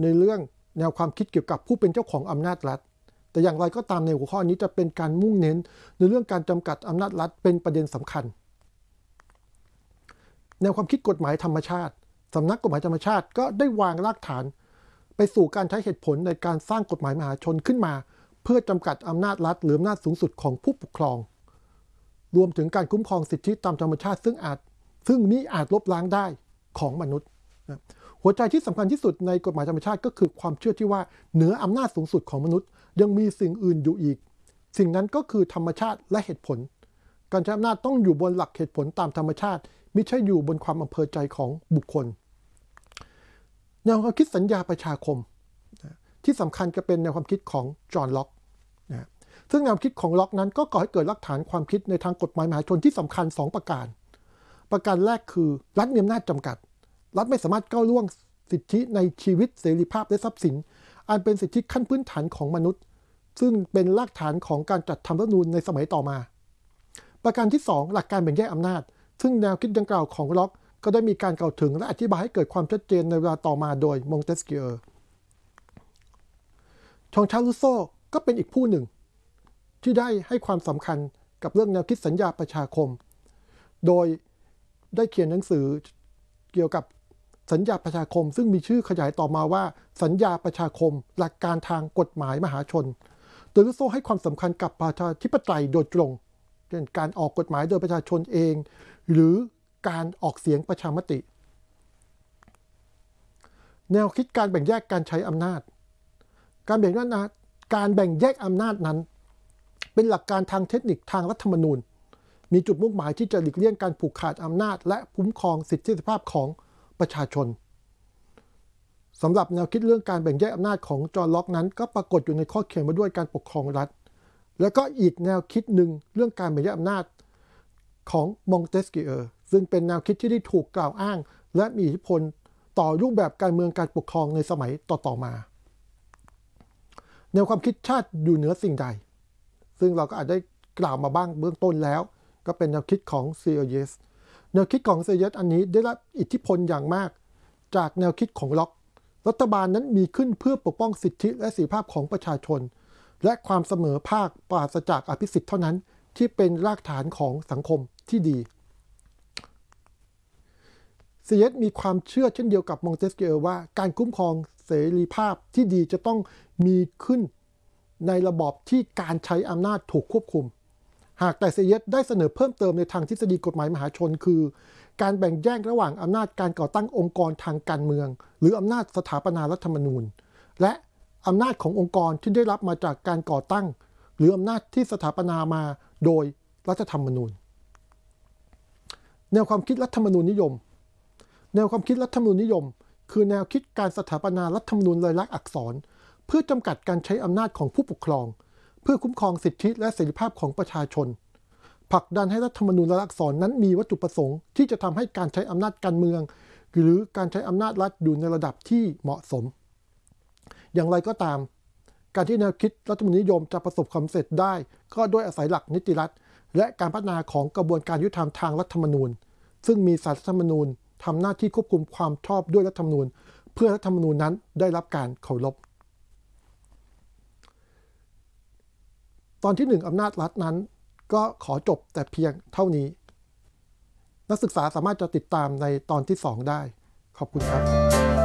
ในเรื่องแนวความคิดเกี่ยวกับผู้เป็นเจ้าของอำนาจรัฐแต่อย่างไรก็ตามในหัวข้อนี้จะเป็นการมุ่งเน้นในเรื่องการจำกัดอำนาจรัฐเป็นประเด็นสำคัญแนวความคิดกฎหมายธรรมชาติสำนักกฎหมายธรรมชาติก็ได้วางรากฐานไปสู่การใช้เหตุผลในการสร้างกฎหมายมหาชนขึ้นมาเพื่อจำกัดอำนาจรัฐหรืออำนาจสูงสุดของผู้ปกครองรวมถึงการคุ้มครองสิทธิตามธรรมชาติซึ่งมิอาจลบล้างได้ของมนุษย์หัวใจที่สำคัญที่สุดในกฎหมายธรรมชาติก็คือความเชื่อที่ว่าเหนืออำนาจสูงสุดของมนุษย์ยังมีสิ่งอื่นอยู่อีกสิ่งนั้นก็คือธรรมชาติและเหตุผลการใช้อำนาจต้องอยู่บนหลักเหตุผลตามธรรมชาติไม่ใช่อยู่บนความอำเภอใจของบุคคลแนวความคิดสัญญาประชาคมที่สำคัญจะเป็นแนวความคิดของจอห์นล็อกซึ่งแนวคิดของล็อกนั้นก็ก่อให้เกิดรากฐานความคิดในทางกฎหมายมหาชนที่สำคัญ2ประการแรกคือรัฐมีอำนาจจำกัดรัฐไม่สามารถก้าวล่วงสิทธิในชีวิตเสรีภาพและทรัพย์สินอันเป็นสิทธิขั้นพื้นฐานของมนุษย์ซึ่งเป็นรากฐานของการจัดทำรัฐธรรมนูญในสมัยต่อมาประการที่2หลักการแบ่งแยกอำนาจซึ่งแนวคิดดังกล่าวของล็อกก็ได้มีการกล่าวถึงและอธิบายให้เกิดความชัดเจนในเวลาต่อมาโดยมองเตสเกียร์ชองชาลูโซก็เป็นอีกผู้หนึ่งที่ได้ให้ความสำคัญกับเรื่องแนวคิดสัญญาประชาคมโดยได้เขียนหนังสือเกี่ยวกับสัญญาประชาคมซึ่งมีชื่อขยายต่อมาว่าสัญญาประชาคมหลักการทางกฎหมายมหาชนโดยลูโซให้ความสำคัญกับประชาธิปไตยโดยตรงเช่นการออกกฎหมายโดยประชาชนเองหรือการออกเสียงประชามติแนวคิดการแบ่งแยกการใช้อำนาจการแบ่งแยกอำนาจนั้นเป็นหลักการทางเทคนิคทางรัฐธรรมนูญมีจุดมุ่งหมายที่จะหลีกเลี่ยงการผูกขาดอำนาจและคุ้มครองสิทธิภาพของประชาชนสำหรับแนวคิดเรื่องการแบ่งแยกอำนาจของจอห์นล็อกนั้นก็ปรากฏอยู่ในข้อเขียนมาด้วยการปกครองรัฐแล้วก็อีกแนวคิดหนึ่งเรื่องการแบ่งแยกอำนาจของมองเตสเกียร์ซึ่งเป็นแนวคิดที่ได้ถูกกล่าวอ้างและมีอิทธิพลต่อรูปแบบการเมืองการปกครองในสมัยต่อมาแนวความคิดชาติอยู่เหนือสิ่งใดซึ่งเราก็อาจได้กล่าวมาบ้างเบื้องต้นแล้วก็เป็นแนวคิดของเซเยสแนวคิดของเซเยสอันนี้ได้รับอิทธิพลอย่างมากจากแนวคิดของล็อกรัฐบาลนั้นมีขึ้นเพื่อปกป้องสิทธิและเสรีภาพของประชาชนและความเสมอภาคปราศจากอภิสิทธิ์เท่านั้นที่เป็นรากฐานของสังคมที่ดีเซเยสมีความเชื่อเช่นเดียวกับมองเตสเกียร์ว่าการคุ้มครองเสรีภาพที่ดีจะต้องมีขึ้นในระบอบที่การใช้อำนาจถูกควบคุมหากแต่เซเยสได้เสนอเพิ่มเติมในทางทฤษฎีกฎหมายมหาชนคือการแบ่งแยกระหว่างอำนาจการก่อตั้งองค์กรทางการเมืองหรืออำนาจสถาปนารัฐธรรมนูญและอำนาจขององค์กรที่ได้รับมาจากการก่อตั้งหรืออำนาจที่สถาปนามาโดยรัฐธรรมนูญแนวความคิดรัฐธรรมนูญนิยมแนวความคิดรัฐธรรมนูญนิยมคือแนวคิดการสถาปนารัฐธรรมนูญลายลักษณ์อักษรเพื่อจำกัดการใช้อำนาจของผู้ปกครองเพื่อคุ้มครองสิทธิและเสรีภาพของประชาชนผลักดันให้รัฐธรรมนูญลายลักษณ์อักษรนั้นมีวัตถุประสงค์ที่จะทำให้การใช้อำนาจการเมืองหรือการใช้อำนาจรัฐอยู่ในระดับที่เหมาะสมอย่างไรก็ตามการที่แนวคิดรัฐธรรมนูญนิยมจะประสบความสำเร็จได้ก็ด้วยอาศัยหลักนิติรัฐและการพัฒนาของกระบวนการยุติธรรมทางรัฐธรรมนูญซึ่งมีศาลรัฐธรรมนูญทำหน้าที่ควบคุมความชอบด้วยรัฐธรรมนูญเพื่อรัฐธรรมนูญนั้นได้รับการเคารพตอนที่1อำนาจรัฐนั้นก็ขอจบแต่เพียงเท่านี้นักศึกษาสามารถจะติดตามในตอนที่2ได้ขอบคุณครับ